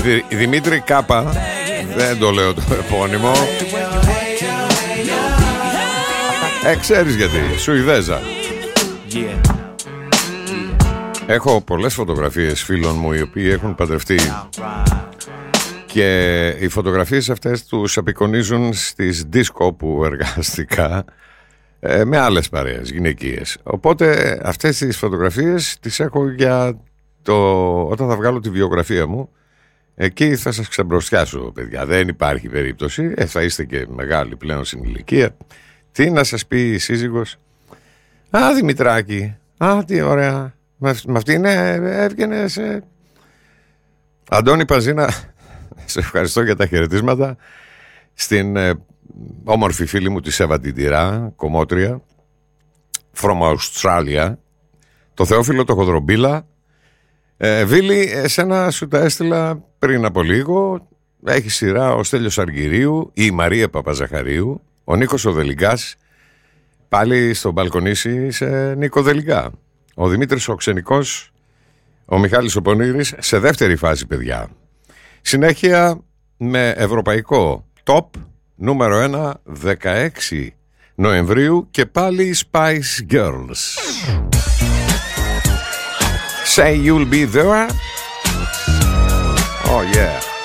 Δημήτρη Κάπα. Δεν το λέω το επώνυμο. Ξέρεις γιατί. Σουηδέζα. Έχω πολλές φωτογραφίες φίλων μου οι οποίοι έχουν παντρευτεί. Και οι φωτογραφίες αυτές τους απεικονίζουν στις δίσκο που εργαστικά με άλλες παρέες γυναικείες. Οπότε αυτές τις φωτογραφίες τις έχω για όταν θα βγάλω τη βιογραφία μου. Εκεί θα σας ξεμπροστιάσω, παιδιά. Δεν υπάρχει περίπτωση. Θα είστε και μεγάλοι πλέον στην ηλικία. Τι να σας πει η σύζυγος? Α, Δημητράκη, τι ωραία. Με αυτήν έβγαινες. Αντώνη Παζίνα, σε ευχαριστώ για τα χαιρετίσματα. Στην όμορφη φίλη μου τη Σέβα Τιντηρά, κομμότρια, from Australia. Το Θεόφιλο το Χοδρομπίλα. Βίλη, εσένα σου τα έστειλα πριν από λίγο. Έχει σειρά ο Στέλιος Αργυρίου, η Μαρία Παπαζαχαρίου, ο Νίκος ο Δελιγκάς. Πάλι στο μπαλκονίσι σε Νίκο Δελιγκά. Ο Δημήτρης ο Ξενικός, ο Μιχάλης ο Πονήρης σε δεύτερη φάση, παιδιά. Συνέχεια με ευρωπαϊκό top νούμερο 1, 16 Νοεμβρίου και πάλι Spice Girls. Say you'll be there. Oh yeah.